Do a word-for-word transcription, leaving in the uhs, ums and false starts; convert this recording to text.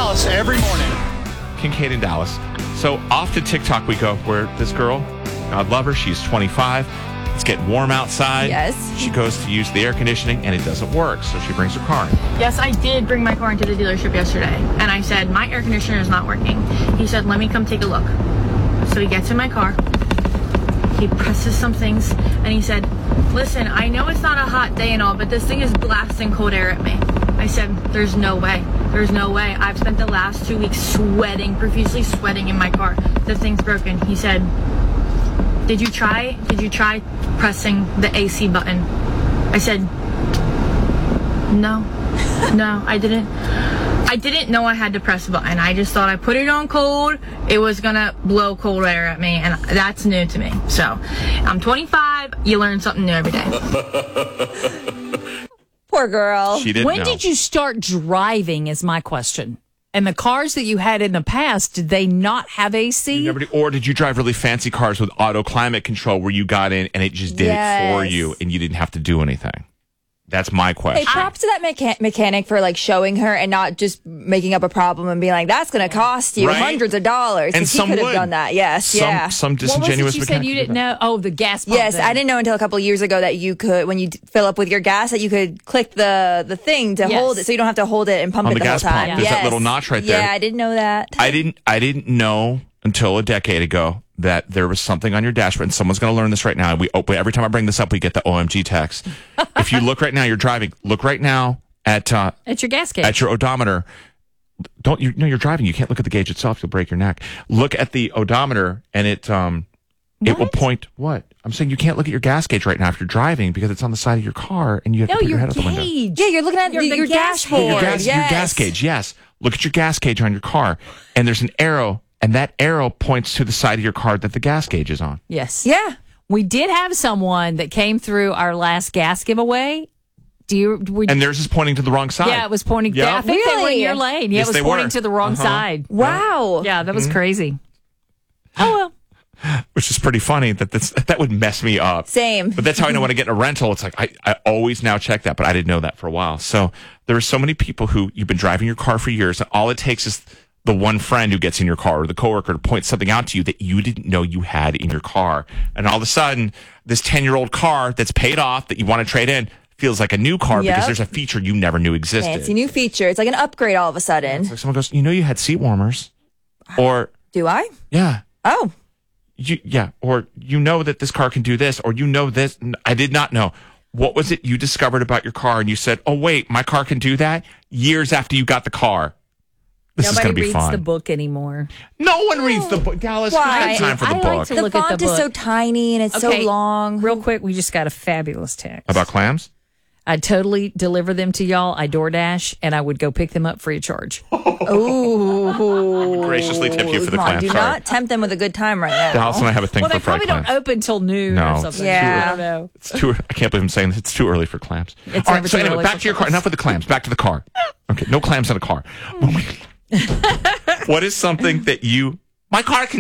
Dallas every morning. Kincaid in Dallas. So off to TikTok we go, where this girl, God love her, she's twenty-five. It's getting warm outside. Yes. She goes to use the air conditioning, and it doesn't work, so she brings her car in. Yes, I did bring my car into the dealership yesterday, and I said, my air conditioner is not working. He said, let me come take a look. So he gets in my car, he presses some things, and he said, listen, I know it's not a hot day and all, but this thing is blasting cold air at me. I said, there's no way. There's no way. I've spent the last two weeks sweating, profusely sweating in my car. The thing's broken. He said, did you try, did you try pressing the A C button? I said, no, no, I didn't. I didn't know I had to press a button. I just thought I put it on cold, it was gonna blow cold air at me, and that's new to me. So, I'm twenty-five, you learn something new every day. Poor girl. She didn't When know. did you start driving is my question. And the cars that you had in the past, did they not have A C? You never did- or did you drive really fancy cars with auto climate control where you got in and it just did it for Yes. you and you didn't have to do anything? That's my Hey, question. props to that mecha- mechanic for like showing her and not just making up a problem and being like, that's going to cost you Right? hundreds of dollars. And 'Cause he some could have would. done that. Yes. Some, yeah. some What was disingenuous it you said mechanic you would do didn't that. know? Oh, the gas pump. Yes, thing. I didn't know until a couple of years ago that you could, when you d- fill up with your gas, that you could click the the thing to Yes. hold it, so you don't have to hold it and pump On it the the, whole gas pump, time. there's that Yes. little notch right there. Yeah, I didn't know that. I didn't I didn't know until a decade ago that there was something on your dashboard, and someone's going to learn this right now. We oh, every time I bring this up, we get the O M G text. If you look right now, you're driving. Look right now at uh, At your gas gauge. at your odometer. Don't you know you're driving? You can't look at the gauge itself; you'll break your neck. Look at the odometer, and it um it will point. What I'm saying, you can't look at your gas gauge right now if you're driving because it's on the side of your car, and you have no, to put your your head out the window. gauge. Yeah, you're looking at Your- the, the your gas dashboard. gauge. Your gas, your yes. gas gauge, yes. Look at your gas gauge on your car, and there's an arrow, and that arrow points to the side of your car that the gas gauge is on. Yes. Yeah. We did have someone that came through our last gas giveaway. Do you? We, And theirs is pointing to the wrong side. yeah, it was pointing. Yeah. I think they were in Really? your lane. Yeah, Yes, it was they pointing were. to the wrong Uh-huh. side. Wow. Yeah, that was Mm-hmm. crazy. Oh well. Which is pretty funny that that's, that would mess me up. Same. But that's how I know when I get in a rental. It's like I, I always now check that, but I didn't know that for a while. So there are so many people who you've been driving your car for years, and all it takes is the one friend who gets in your car or the coworker to point something out to you that you didn't know you had in your car. And all of a sudden, this ten-year-old car that's paid off that you want to trade in feels like a new car Yep. because there's a feature you never knew existed. Fancy new feature. It's like an upgrade all of a sudden. It's like someone goes, you know you had seat warmers. Or, Do I? yeah. Oh. You, yeah, or you know that this car can do this, or you know this. N- I did not know. What was it you discovered about your car, and you said, "Oh wait, my car can do that." Years after you got the car, this is Nobody going to be reads fun. the book anymore. No one reads the book. Dallas, Why? who's got time for the I like book? to The look at font the is book. so tiny and it's Okay, so long. Real quick, we just got a fabulous text. About clams? I totally deliver them to y'all. I DoorDash, and I would go pick them up free of charge. Ooh. Graciously tip you for the Come on, clams. do Sorry. not tempt them with a good time right now. Dallas and I have a thing Well, for they fried probably clams. don't open till noon No, or it's something. too Yeah. I don't know. It's too. I can't believe I'm saying this. It's too early for clams. It's All never right. So too anyway, early back for to your car. clams. Enough with the clams. Back to the car. Okay. No clams in a car. What is something that you? My car can